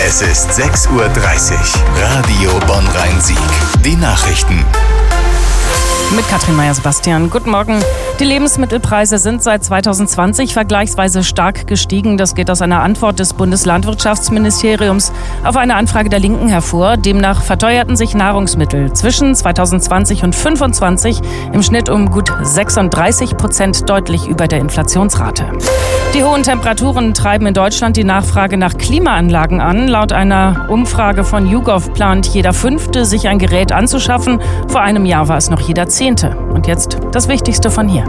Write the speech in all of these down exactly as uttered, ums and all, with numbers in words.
Es ist sechs Uhr dreißig. Radio Bonn-Rhein-Sieg. Die Nachrichten. Mit Katrin Meyer-Sebastian. Guten Morgen. Die Lebensmittelpreise sind seit zweitausendzwanzig vergleichsweise stark gestiegen. Das geht aus einer Antwort des Bundeslandwirtschaftsministeriums auf eine Anfrage der Linken hervor. Demnach verteuerten sich Nahrungsmittel zwischen zweitausendzwanzig und zweitausendzweiundzwanzig im Schnitt um gut sechsunddreißig Prozent, deutlich über der Inflationsrate. Die hohen Temperaturen treiben in Deutschland die Nachfrage nach Klimaanlagen an. Laut einer Umfrage von YouGov plant jeder Fünfte, sich ein Gerät anzuschaffen. Vor einem Jahr war es noch jeder Zehnte. Und jetzt das Wichtigste von hier.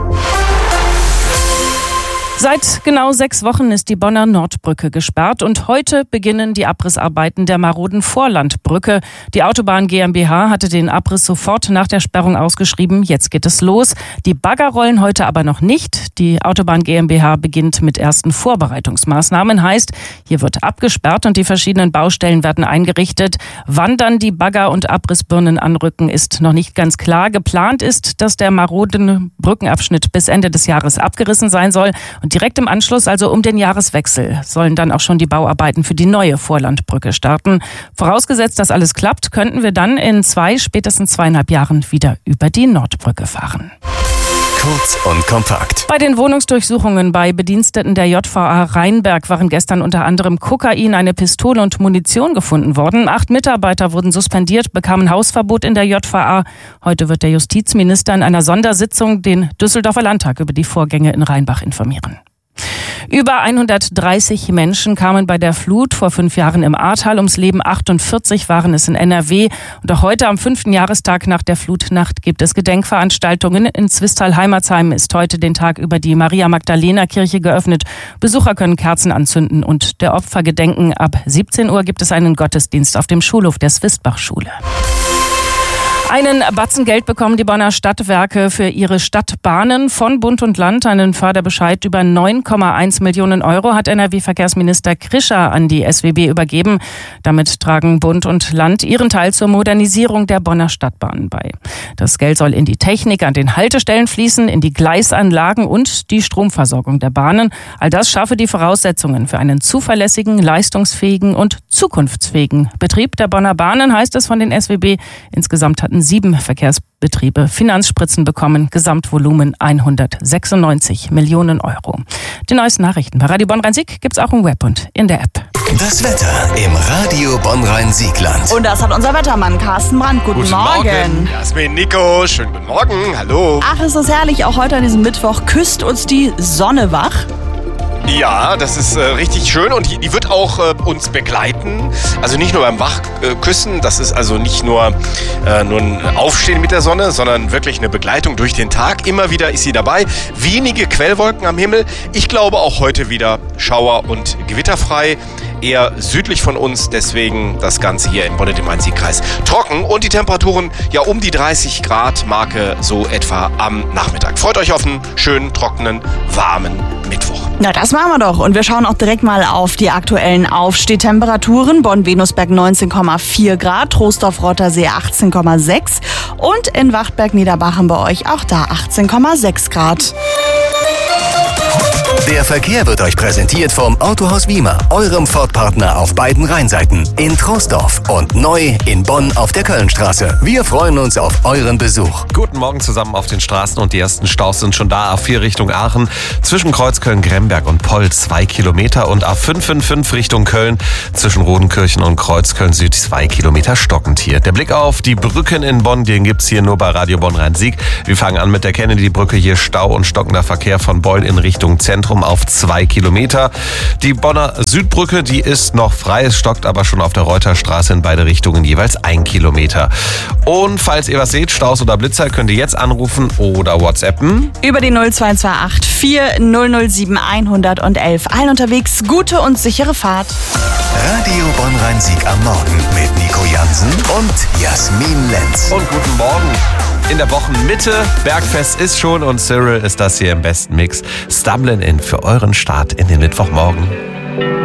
Seit genau sechs Wochen ist die Bonner Nordbrücke gesperrt und heute beginnen die Abrissarbeiten der maroden Vorlandbrücke. Die Autobahn GmbH hatte den Abriss sofort nach der Sperrung ausgeschrieben. Jetzt geht es los. Die Bagger rollen heute aber noch nicht. Die Autobahn GmbH beginnt mit ersten Vorbereitungsmaßnahmen. Heißt, hier wird abgesperrt und die verschiedenen Baustellen werden eingerichtet. Wann dann die Bagger und Abrissbirnen anrücken, ist noch nicht ganz klar. Geplant ist, dass der marode Brückenabschnitt bis Ende des Jahres abgerissen sein soll. Und direkt im Anschluss, also um den Jahreswechsel, sollen dann auch schon die Bauarbeiten für die neue Vorlandbrücke starten. Vorausgesetzt, dass alles klappt, könnten wir dann in zwei, spätestens zweieinhalb Jahren wieder über die Nordbrücke fahren. Kurz und kompakt. Bei den Wohnungsdurchsuchungen bei Bediensteten der J V A Rheinberg waren gestern unter anderem Kokain, eine Pistole und Munition gefunden worden. Acht Mitarbeiter wurden suspendiert, bekamen Hausverbot in der J V A. Heute wird der Justizminister in einer Sondersitzung den Düsseldorfer Landtag über die Vorgänge in Rheinbach informieren. Über hundertdreißig Menschen kamen bei der Flut vor fünf Jahren im Ahrtal ums Leben. achtundvierzig waren es in N R W. Und auch heute am fünften Jahrestag nach der Flutnacht gibt es Gedenkveranstaltungen. In Zwistal-Heimatsheim ist heute den Tag über die Maria-Magdalena-Kirche geöffnet. Besucher können Kerzen anzünden und der Opfer gedenken. Ab siebzehn Uhr gibt es einen Gottesdienst auf dem Schulhof der Swistbach-Schule. Einen Batzen Geld bekommen die Bonner Stadtwerke für ihre Stadtbahnen von Bund und Land. Einen Förderbescheid über neun Komma eins Millionen Euro hat N R W-Verkehrsminister Krischer an die S W B übergeben. Damit tragen Bund und Land ihren Teil zur Modernisierung der Bonner Stadtbahnen bei. Das Geld soll in die Technik an den Haltestellen fließen, in die Gleisanlagen und die Stromversorgung der Bahnen. All das schaffe die Voraussetzungen für einen zuverlässigen, leistungsfähigen und zukunftsfähigen Betrieb der Bonner Bahnen, heißt es von den S W B. Insgesamt hatten sieben Verkehrsbetriebe Finanzspritzen bekommen. Gesamtvolumen hundertsechsundneunzig Millionen Euro. Die neuesten Nachrichten bei Radio Bonn-Rhein-Sieg gibt's auch im Web und in der App. Das Wetter im Radio Bonn-Rhein-Siegland. Und das hat unser Wettermann Carsten Brandt. Guten, guten Morgen. Morgen. Jasmin, Nico, schönen guten Morgen. Hallo. Ach, ist das herrlich. Auch heute an diesem Mittwoch küsst uns die Sonne wach. Ja, das ist äh, richtig schön und die, die wird auch äh, uns begleiten. Also nicht nur beim Wachküssen, das ist also nicht nur, äh, nur ein Aufstehen mit der Sonne, sondern wirklich eine Begleitung durch den Tag. Immer wieder ist sie dabei. Wenige Quellwolken am Himmel. Ich glaube auch heute wieder schauer- und gewitterfrei. Eher südlich von uns, deswegen das Ganze hier im Bonn-Rhein-Sieg-Kreis trocken und die Temperaturen ja um die dreißig Grad Marke so etwa am Nachmittag. Freut euch auf einen schönen, trockenen, warmen Mittwoch. Na, das machen wir doch. Und wir schauen auch direkt mal auf die aktuellen Aufstehtemperaturen. Bonn-Venusberg neunzehn Komma vier Grad, Troisdorf-Rottersee achtzehn Komma sechs und in Wachtberg-Niederbachen bei euch auch da achtzehn Komma sechs Grad. Der Verkehr wird euch präsentiert vom Autohaus Wiemer, eurem Ford-Partner auf beiden Rheinseiten, in Troisdorf und neu in Bonn auf der Kölnstraße. Wir freuen uns auf euren Besuch. Guten Morgen zusammen auf den Straßen und die ersten Staus sind schon da. A vier Richtung Aachen, zwischen Kreuzköln-Gremberg und Poll zwei Kilometer und A fünf fünf fünf Richtung Köln, zwischen Rodenkirchen und Kreuzköln Süd zwei Kilometer stockend hier. Der Blick auf die Brücken in Bonn, den gibt's hier nur bei Radio Bonn-Rhein-Sieg. Wir fangen an mit der Kennedy-Brücke, hier Stau und stockender Verkehr von Beul in Richtung Zentrum auf zwei Kilometer. Die Bonner Südbrücke, die ist noch frei, es stockt aber schon auf der Reuterstraße in beide Richtungen jeweils ein Kilometer. Und falls ihr was seht, Staus oder Blitzer, könnt ihr jetzt anrufen oder WhatsAppen. Über die null zwei zwei acht vier null null sieben eins null eins. Allen unterwegs gute und sichere Fahrt. Radio Bonn-Rhein-Sieg am Morgen mit Nico Jansen und Jasmin Lenz. Und guten Morgen. In der Wochenmitte, Bergfest ist schon und Cyril ist das hier im besten Mix. Stumbling in für euren Start in den Mittwochmorgen.